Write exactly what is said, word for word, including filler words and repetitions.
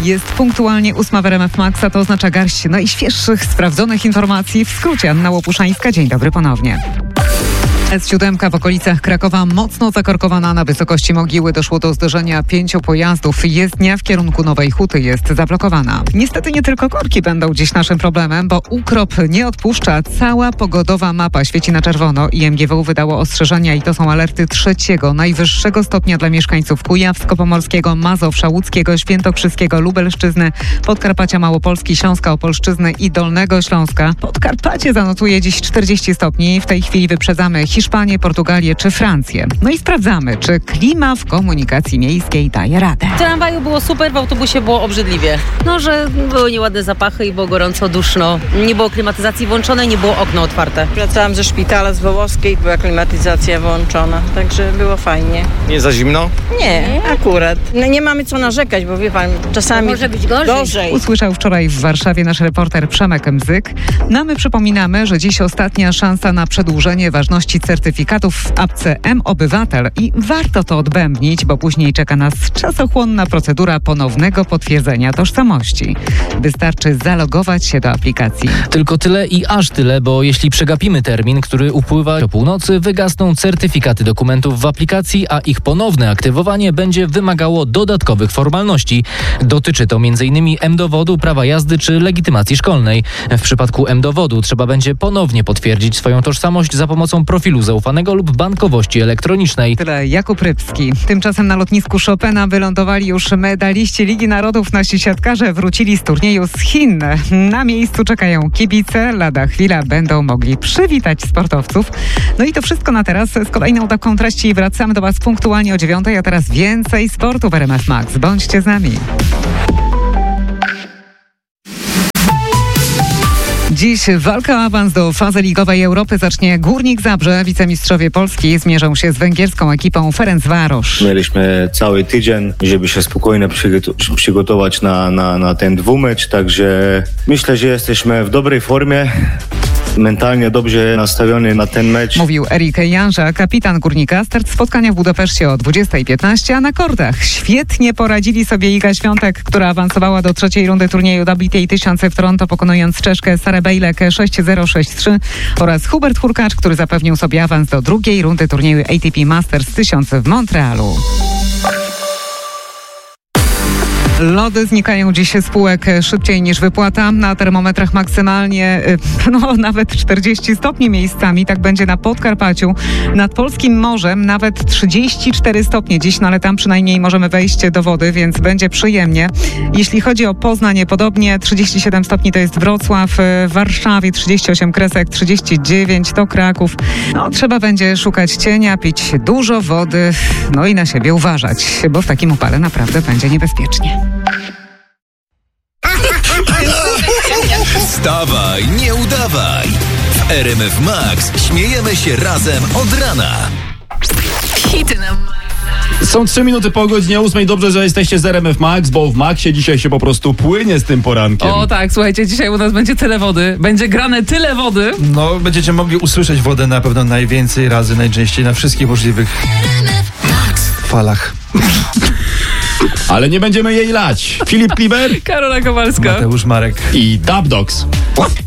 Jest punktualnie ósma w R M F Max, a to oznacza garść najświeższych, sprawdzonych informacji. W skrócie, Anna Łopuszańska. Dzień dobry ponownie. S siedem w okolicach Krakowa mocno zakorkowana. Na wysokości Mogiły doszło do zderzenia pięciu pojazdów. Jezdnia w kierunku Nowej Huty jest zablokowana. Niestety nie tylko korki będą dziś naszym problemem, bo ukrop nie odpuszcza. Cała pogodowa mapa świeci na czerwono. I M G W wydało ostrzeżenia i to są alerty trzeciego, najwyższego stopnia dla mieszkańców Kujawsko-Pomorskiego, Mazowsza, Łódzkiego, Świętokrzyskiego, Lubelszczyzny, Podkarpacia, Małopolski, Śląska, Opolszczyzny i Dolnego Śląska. Podkarpacie zanotuje dziś czterdzieści stopni. W tej chwili wyprzedzamy Hiszpanię, Portugalię czy Francję. No i sprawdzamy, czy klima w komunikacji miejskiej daje radę. W tramwaju było super, w autobusie było obrzydliwie. No, że były nieładne zapachy i było gorąco, duszno. Nie było klimatyzacji włączonej, nie było okno otwarte. Wracałam ze szpitala z Wołowskiej, była klimatyzacja włączona, także było fajnie. Nie za zimno? Nie, akurat. No, nie mamy co narzekać, bo wie pan, czasami może być gorzej. gorzej. Usłyszał wczoraj w Warszawie nasz reporter Przemek Mzyk. No my przypominamy, że dziś ostatnia szansa na przedłużenie ważności certyfikatów w apce M-Obywatel i warto to odbębnić, bo później czeka nas czasochłonna procedura ponownego potwierdzenia tożsamości. Wystarczy zalogować się do aplikacji. Tylko tyle i aż tyle, bo jeśli przegapimy termin, który upływa o północy, wygasną certyfikaty dokumentów w aplikacji, a ich ponowne aktywowanie będzie wymagało dodatkowych formalności. Dotyczy to m.in. M-Dowodu, prawa jazdy czy legitymacji szkolnej. W przypadku M-Dowodu trzeba będzie ponownie potwierdzić swoją tożsamość za pomocą profilu zaufanego lub bankowości elektronicznej. Tyle Jakub Rybski. Tymczasem na lotnisku Chopina wylądowali już medaliści Ligi Narodów. Nasi siatkarze wrócili z turnieju z Chin. Na miejscu czekają kibice. Lada chwila będą mogli przywitać sportowców. No i to wszystko na teraz. Z kolejną taką treści wracamy do Was punktualnie o dziewiątej, a teraz więcej sportu w R M F Max. Bądźcie z nami. Dziś walka o awans do fazy ligowej Europy zacznie Górnik Zabrze. Wicemistrzowie Polski zmierzą się z węgierską ekipą Ferencváros. Mieliśmy cały tydzień, żeby się spokojnie przygotu- przygotować na, na, na ten dwumecz, także myślę, że jesteśmy w dobrej formie. Mentalnie dobrze nastawiony na ten mecz. Mówił Erik Janża, kapitan Górnika. Start spotkania w Budapeszcie o dwudziestej piętnaście, a na kortach świetnie poradzili sobie Iga Świątek, która awansowała do trzeciej rundy turnieju W T A tysiąc w Toronto, pokonując Czeszkę Sarę Bejlek sześć zero sześć trzy oraz Hubert Hurkacz, który zapewnił sobie awans do drugiej rundy turnieju A T P Masters tysiąc w Montrealu. Lody znikają dziś z półek szybciej niż wypłata. Na termometrach maksymalnie no, nawet czterdzieści stopni miejscami. Tak będzie na Podkarpaciu. Nad polskim morzem nawet trzydzieści cztery stopnie dziś, no ale tam przynajmniej możemy wejść do wody, więc będzie przyjemnie. Jeśli chodzi o Poznań, podobnie trzydzieści siedem stopni to jest Wrocław, w Warszawie trzydzieści osiem Kresek, trzydzieści dziewięć to Kraków. No, trzeba będzie szukać cienia, pić dużo wody, no i na siebie uważać, bo w takim upale naprawdę będzie niebezpiecznie. Wstawaj, nie udawaj. W R M F Max śmiejemy się razem od rana. Hity nam. Są trzy minuty po godzinie ósmej. Dobrze, że jesteście z R M F Max, bo w Maxie dzisiaj się po prostu płynie z tym porankiem. O tak, słuchajcie, dzisiaj u nas będzie tyle wody. Będzie grane tyle wody. No, będziecie mogli usłyszeć wodę na pewno najwięcej razy, najczęściej na wszystkich możliwych falach. Ale nie będziemy jej lać. Filip Kliber, Karola Kowalska Mateusz Marek i Dub Dogs.